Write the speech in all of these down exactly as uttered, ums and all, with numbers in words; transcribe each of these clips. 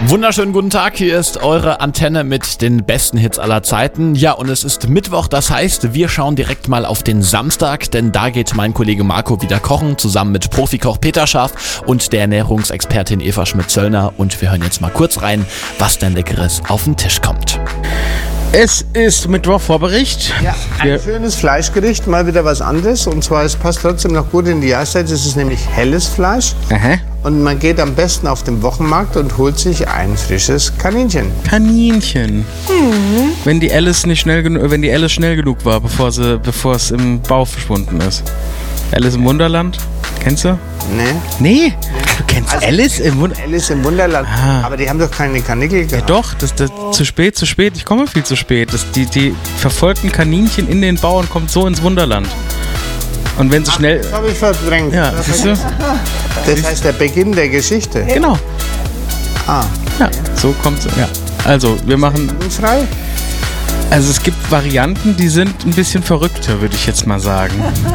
Wunderschönen guten Tag, hier ist eure Antenne mit den besten Hits aller Zeiten. Ja, und es ist Mittwoch, das heißt, wir schauen direkt mal auf den Samstag, denn da geht mein Kollege Marco wieder kochen, zusammen mit Profikoch Peter Scharf und der Ernährungsexpertin Eva Schmidt-Zöllner. Und wir hören jetzt mal kurz rein, was denn Leckeres auf den Tisch kommt. Es ist Mittwoch, Vorbericht. Ja, ein wir schönes Fleischgericht, mal wieder was anderes. Und zwar, es passt trotzdem noch gut in die Jahreszeit. Es ist nämlich helles Fleisch. Aha. Und man geht am besten auf den Wochenmarkt und holt sich ein frisches Kaninchen. Kaninchen. Mhm. Wenn die Alice nicht schnell genug, wenn die Alice schnell genug war, bevor sie, bevor es im Bauch verschwunden ist. Alice im Wunderland, kennst du? Nee. Nee? Du kennst also Alice im Wunderland? Alice im Wunderland. Ah. Aber die haben doch keine Kanickel gehabt. Ja doch, das, das, zu spät, zu spät. Ich komme viel zu spät. Das, die, die verfolgten Kaninchen in den Bau und kommt so ins Wunderland. Und wenn sie Ach, schnell... Das habe ich verdrängt. Ja, das, siehst du? Das heißt der Beginn der Geschichte. Genau. Ah. Ja, so kommt es. Ja. Also, wir machen... Frei? Also es gibt Varianten, die sind ein bisschen verrückter, würde ich jetzt mal sagen.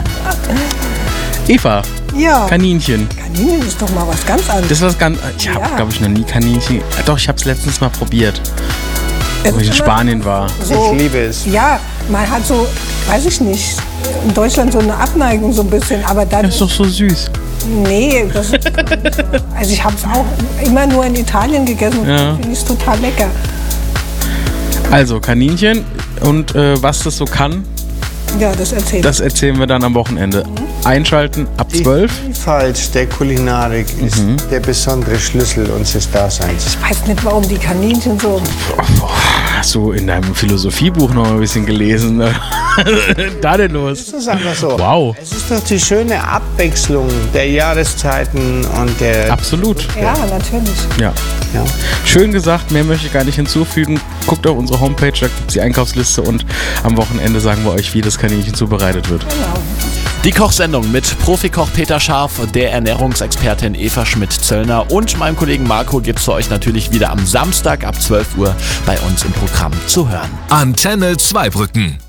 Eva, ja. Kaninchen. Kaninchen ist doch mal was ganz anderes. Das ist was ganz... Ich habe, Ja. glaube ich, noch nie Kaninchen... Doch, ich habe es letztens mal probiert, wo ich in Spanien war. So, Ich liebe es. Ja, man hat so, weiß ich nicht, in Deutschland so eine Abneigung so ein bisschen, aber dann... Das ist doch so süß. Nee, das, also ich habe es auch immer nur in Italien gegessen und Ja. finde ich es total lecker. Also, Kaninchen und äh, was das so kann, Ja, das erzähle ich. das erzählen wir dann am Wochenende. Einschalten ab Die zwölf. Vielfalt der Kulinarik ist der besondere Schlüssel unseres Daseins. Ich weiß nicht, warum die Kaninchen so... Hast du in deinem Philosophiebuch noch ein bisschen gelesen? Da denn los? Das ist einfach so. Wow. Es ist doch die schöne Abwechslung der Jahreszeiten und der... Absolut. Ja, natürlich. Ja. Ja. Schön gesagt, mehr möchte ich gar nicht hinzufügen. Guckt auf unsere Homepage, da gibt es die Einkaufsliste und am Wochenende sagen wir euch, wie das Kaninchen zubereitet wird. Die Kochsendung mit Profikoch Peter Scharf, der Ernährungsexpertin Eva Schmidt-Zöllner und meinem Kollegen Marco gibt es für euch natürlich wieder am Samstag ab zwölf Uhr bei uns im Programm zu hören. Antenne Zweibrücken.